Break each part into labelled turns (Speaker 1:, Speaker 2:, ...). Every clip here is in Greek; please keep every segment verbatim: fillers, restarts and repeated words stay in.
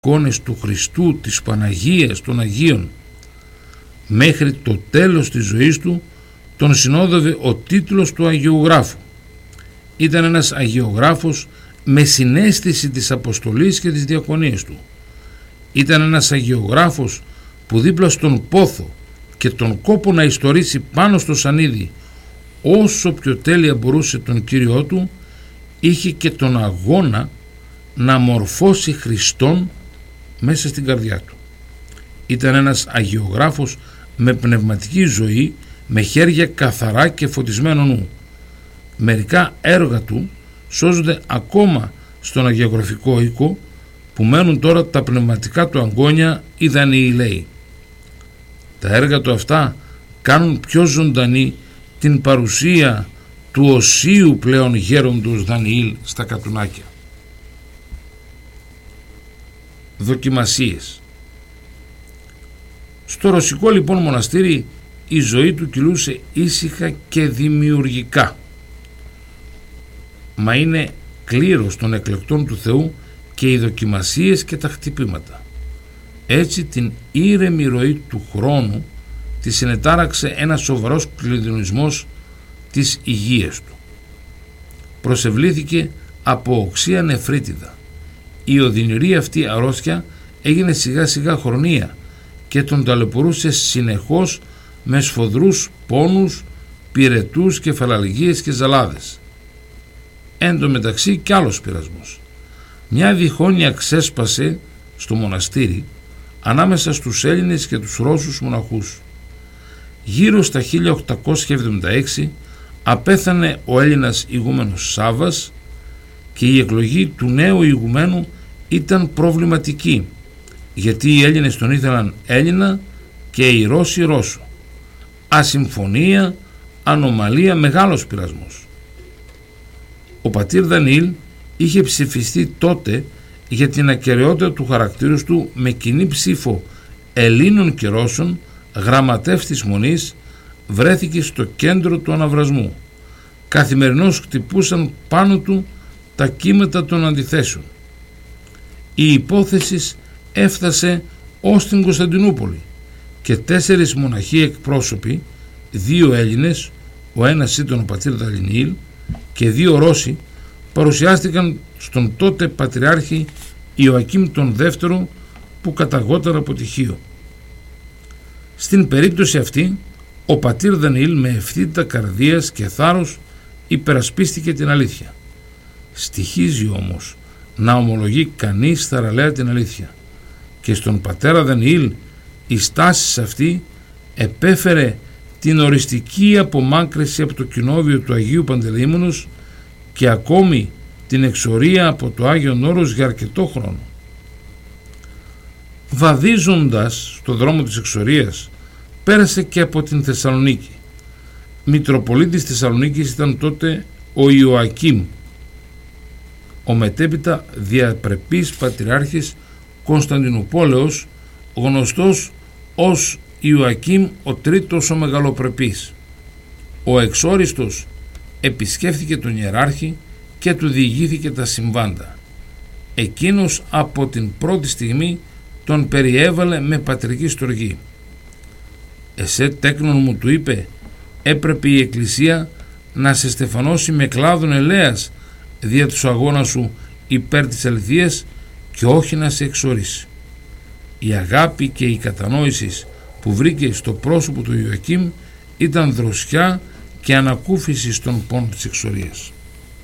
Speaker 1: εικόνες του Χριστού, της Παναγίας, των Αγίων. Μέχρι το τέλος της ζωής του τον συνόδευε ο τίτλος του Αγιογράφου. Ήταν ένας αγιογράφος με συναίσθηση της αποστολής και της διακονίας του. Ήταν ένας αγιογράφος που δίπλα στον πόθο και τον κόπο να ιστορήσει πάνω στο σανίδι όσο πιο τέλεια μπορούσε τον Κύριό του, είχε και τον αγώνα να μορφώσει Χριστόν μέσα στην καρδιά του. Ήταν ένας αγιογράφος με πνευματική ζωή, με χέρια καθαρά και φωτισμένο νου. Μερικά έργα του σώζονται ακόμα στον αγιογραφικό οίκο, που μένουν τώρα τα πνευματικά του αγκόνια ή Δανιηλαίοι. Τα έργα του αυτά κάνουν πιο ζωντανή την παρουσία του οσίου πλέον γέροντος Δανιήλ στα Κατουνάκια. Δοκιμασίες. Στο ρωσικό λοιπόν μοναστήρι η ζωή του κυλούσε ήσυχα και δημιουργικά. Μα είναι κλήρος των εκλεκτών του Θεού και οι δοκιμασίες και τα χτυπήματα. Έτσι την ήρεμη ροή του χρόνου τη συνετάραξε ένας σοβαρός κλειδονισμός της υγείας του. Προσευλήθηκε από οξία νεφρίτιδα. Η οδυνηρή αυτή αρρώστια έγινε σιγά σιγά χρονία και τον ταλαιπωρούσε συνεχώς με σφοδρούς πόνους, πυρετούς, κεφαλαλγίες και ζαλάδες. Εν τω μεταξύ κι άλλος πειρασμός. Μια διχόνοια ξέσπασε στο μοναστήρι ανάμεσα στους Έλληνες και τους Ρώσους μοναχούς. Γύρω στα χίλια οκτακόσια εβδομήντα έξι απέθανε ο Έλληνας ηγούμενος Σάββας και η εκλογή του νέου ηγουμένου ήταν προβληματική, γιατί οι Έλληνες τον ήθελαν Έλληνα και οι Ρώσοι Ρώσο. Ασυμφωνία, ανομαλία, μεγάλος πειρασμός. Ο πατήρ Δανιήλ είχε ψηφιστεί τότε για την ακεραιότητα του χαρακτήρου του με κοινή ψήφο Ελλήνων και Ρώσων. Γραμματεύς της Μονής, βρέθηκε στο κέντρο του αναβρασμού. Καθημερινώς χτυπούσαν πάνω του τα κύματα των αντιθέσεων. Η υπόθεση έφτασε ως την Κωνσταντινούπολη και τέσσερις μοναχοί εκπρόσωποι, δύο Έλληνες, ο ένας ήταν ο πατήρ Δανιήλ, και δύο Ρώσοι, παρουσιάστηκαν στον τότε Πατριάρχη Ιωακήμ τον δεύτερο, που καταγόταν από τυχείο. Στην περίπτωση αυτή ο πατήρ Δανιήλ με ευθύτητα καρδίας και θάρρος υπερασπίστηκε την αλήθεια. Στοιχίζει όμως να ομολογεί κανείς θαραλέα την αλήθεια, και στον πατέρα Δανιήλ η στάση αυτή επέφερε την οριστική απομάκρυνση από το κοινόβιο του Αγίου Παντελεήμονος και ακόμη την εξορία από το Άγιον Όρος για αρκετό χρόνο. Βαδίζοντας στο δρόμο της εξορίας πέρασε και από την Θεσσαλονίκη. Μητροπολίτης Θεσσαλονίκης ήταν τότε ο Ιωακήμ, ο μετέπειτα διαπρεπής πατριάρχης Κωνσταντινουπόλεως, γνωστός ως Ιωακήμ ο τρίτος ο μεγαλοπρεπής. Ο εξόριστος επισκέφθηκε τον ιεράρχη και του διηγήθηκε τα συμβάντα. Εκείνος από την πρώτη στιγμή τον περιέβαλε με πατρική στοργή. «Εσέ τέκνον μου», του είπε, «έπρεπε η Εκκλησία να σε στεφανώσει με κλάδον ελέας δια τους αγώνα σου υπέρ της αληθείας και όχι να σε εξορίσει». Η αγάπη και η κατανόηση που βρήκε στο πρόσωπο του Ιωακήμ ήταν δροσιά και ανακούφιση στον πόνο της εξορίας.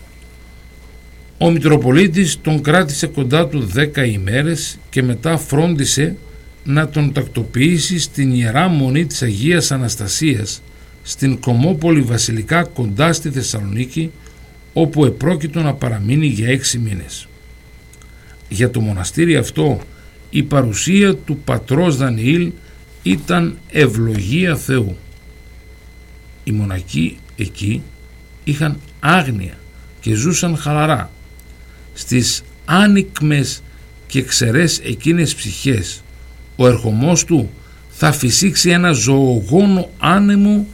Speaker 1: Ο Μητροπολίτης τον κράτησε κοντά του δέκα ημέρες και μετά φρόντισε να τον τακτοποιήσει στην Ιερά Μονή της Αγίας Αναστασίας στην Κομόπολη Βασιλικά κοντά στη Θεσσαλονίκη, όπου επρόκειτο να παραμείνει για έξι μήνες. Για το μοναστήρι αυτό η παρουσία του πατρός Δανιήλ ήταν ευλογία Θεού. Οι μοναχοί εκεί είχαν άγνοια και ζούσαν χαλαρά. Στις άνικμες και ξερές εκείνες ψυχές ο ερχομός του θα φυσήξει ένα ζωογόνο άνεμο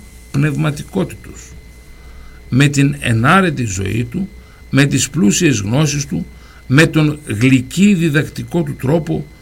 Speaker 1: πνευματικότητος. Με την ενάρετη ζωή του, με τις πλούσιες γνώσεις του, με τον γλυκύ διδακτικό του τρόπο